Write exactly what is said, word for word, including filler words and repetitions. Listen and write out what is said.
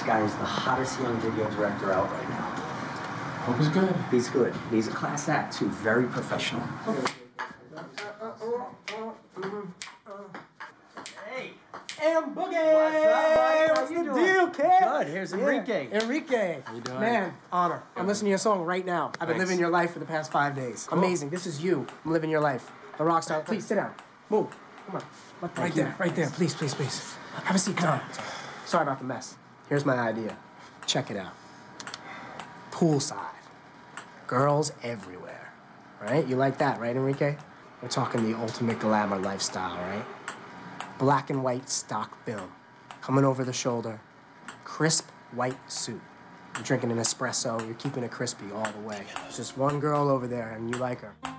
guy is the hottest young video director out right now. Hope he's good. He's good. He's a class act, too. Very professional. Hey. M Boogie! What's up, Mike? What's How you the doing? deal, kid? Good. Here's Enrique. Yeah. Enrique. How you doing? Man, honor. I'm listening to your song right now. I've been Thanks. living your life for the past five days. Cool. Amazing. This is you. I'm living your life. The rock star. Please, sit down. Move. Come on. Right Thank there. you. Right there. Please, please, please. Have a seat. Come on. Sorry about the mess. Here's my idea. Check it out. Poolside. Girls everywhere. Right? You like that, right, Enrique? We're talking the ultimate glamour lifestyle, right? Black and white stock film. Coming over the shoulder. Crisp white suit. You're drinking an espresso. You're keeping it crispy all the way. There's just one girl over there, and you like her.